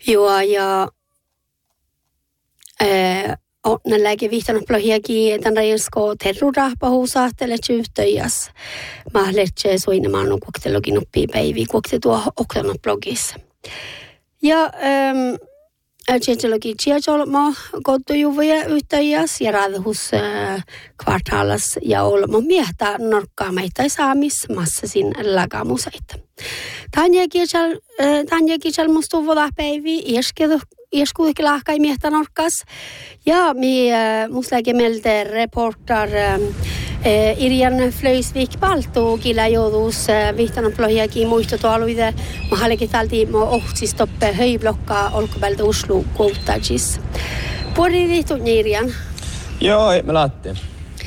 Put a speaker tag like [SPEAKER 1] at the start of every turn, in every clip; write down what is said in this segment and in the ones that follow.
[SPEAKER 1] Joo, ja on lääke vihtanut plohiakin tämän rajansko terrorahpahuusahtele tyyhtöjäs. Mä letse suinemaan on kuoktelokin oppii päiviä, kuokte tuo oktanut blogissa. Ja Tjentselogi tjejolma kotujuvuja yhteijäs ja radhus kvartalas ja olmo miehtä norkkaamaita saamis massasin lagamusaita. Tanja kiesal mustu voda päivi ieskuuki lahkai miehtä norkkas ja mi muslägemelder reporter Irjan Flöysvik Balto killä joudus vihtanut plohiakin muistotualuide mahallekin talti ohtisistoppe höiblokka olkopältä Oslo kouttajis. Puoli lihtun Irjan?
[SPEAKER 2] Joo, me lähtiin.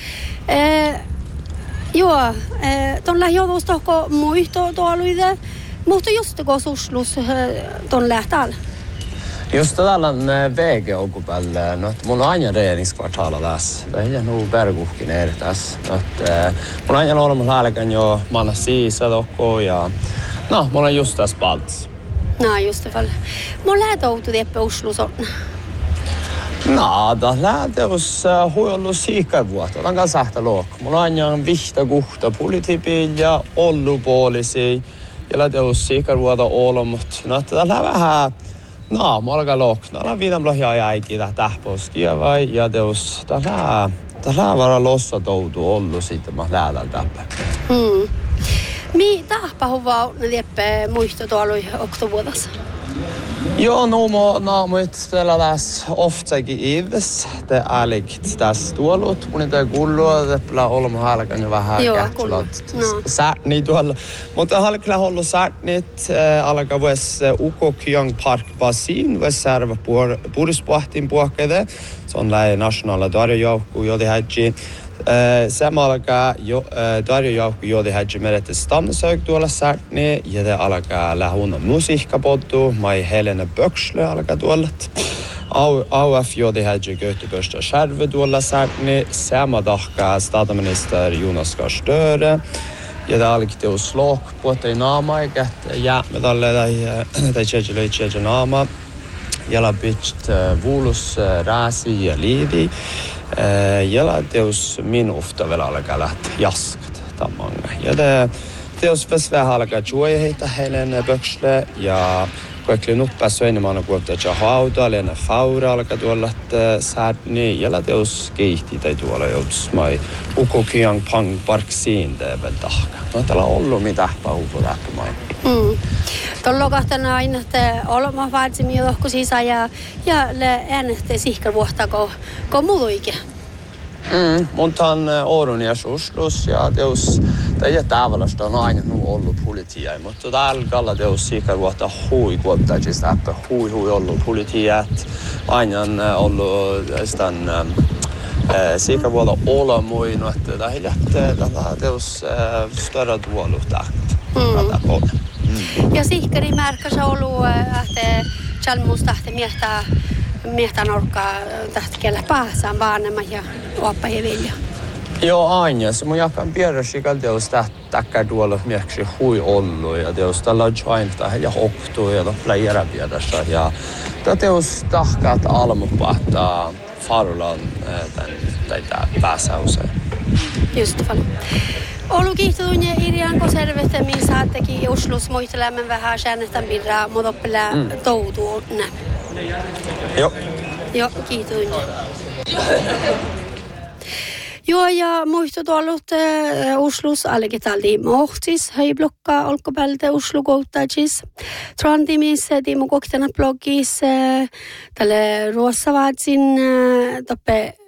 [SPEAKER 1] Joo, tuolla joudus tohko muistotualuide, mutta just kun Oslus tuon lähtäällä.
[SPEAKER 2] Just tällä on väge olkopäällä, no mun on aina reeniskvartaala tässä. Tämä on ollut berguhkin eri tässä. Mun on aina ollut läälläkään jo manna siisä tokko ja no, mun on just tässä paltissa.
[SPEAKER 1] No, just det fall. Mun lähtoutu teppä Oslos on?
[SPEAKER 2] No, tämä lähteus huollut siikavuotta. Tämä on kanssa sähtä luokka. Mun on aina vihta kuhta politiipin ja ollupuolisi. Ja lähteus siikavuotta olomut. No, tämä vähän... No, mä alkaa lokna. Mä viitan lohjaa jäikin tähposkia vai ja teos tällä vara lossa toutu ollut sitten mä lähdän täppä.
[SPEAKER 1] Mi tahpahuvaa ne lieppe muistotuolui oktovuodas?
[SPEAKER 2] Joo, no mä tällä tässä oftakin ives. Te äälikt tässä tuolut. Mun ei kuulua, että pitää olla mä halkan jo vähän kähtulot. Särni tuolla. Mutta halkilla ollut särnit alkaa vuos Ukokjang Park Basin. Vuos särvä purispuhtiin puhkede. Se on lähe nationaala tarjojoukku, jodi hädji. Sama alkaa tarjojoukku, jodi hädji meretti stamnesög tuolla särni. Ja te alkaa lähunna musiikkapoddu. Mai Helena Bökslö alkaa tuolla. AUF jodi hädji Göteborgsta skärve tuolla särni. Sama tahkaa statsminister Jonas Gahr Støre. Ja det alkaa teos slok puhuta naama, eikä jäämedalle tai tjejä naama. Jala bitcht vuulus rääsi ja liidi. Jala teos minufta vielä alkaa lähteä jaskat tamanga. Ja teos vähän alkaa juoja heitä Helena Bökslö ja kaikki nuppaa enemmän kuulta hauta, Lena Faura alkaa tuolla särni. Jala teos keihti tai tuolla joutus mai Ukokjang Park siin teepel tahka. No täällä on ollut mitä pahuvu lähtemään.
[SPEAKER 1] Tuolla kohtana aina, että olemme vaatsimia johku sisään ja äänestä sihkavuotta, kun muutoikin.
[SPEAKER 2] Mutta on Oulun ja Oslos ja teos, tai tavallista on aina ollut politia, mutta täällä kalla teos sihkavuotta hui kuoltajista läppä, hui ollut politiat, aina on ollut tämän sihkavuotta olemuin, että tämä teos större tuolu täältä.
[SPEAKER 1] Ja sihkari märkäs ollut, että Chalmus tahti miehtää norkkaa tahti kellä pääsään vanhemman ja oppa ja vilja.
[SPEAKER 2] Joo, aina. Se mun jakan pieräsikään teos täkkää tuolla mieksi hui ollut ja teos tällä on jointa ja hoktuu ja pläjärä pierässä. Ja teos tahkaat almupahtaa farulan tämän pääsään usein.
[SPEAKER 1] Just det. Olu kiihtuunne Irjan konservetemmin saattekin Oslos muistelemaan vähän säännetään birraa modoppelää toutuun.
[SPEAKER 2] Joo.
[SPEAKER 1] Joo, kiihtuunne. Joo, ja muistutuollut Oslos allekin talli mohtis höiblokka olkopältä Oslo kouttajis. Trantimis tiimu koktena blogis tälle ruossavaatsin toppe